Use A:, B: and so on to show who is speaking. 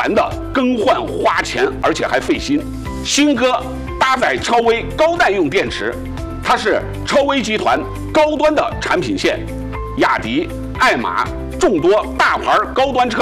A: 繁的更换花钱，而且还费心。新歌搭载超微高耐用电池，它是超微集团高端的产品线，雅迪、爱玛众多大牌高端车